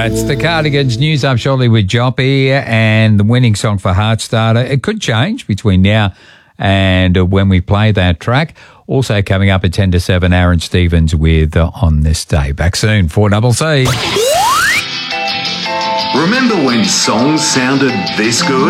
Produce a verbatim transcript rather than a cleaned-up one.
That's the Cardigans. News up shortly with Joppy and the winning song for Heartstarter. It could change between now and when we play that track. Also coming up at ten to seven, Aaron Stevens with uh, On This Day. Back soon, four C C. Remember when songs sounded this good?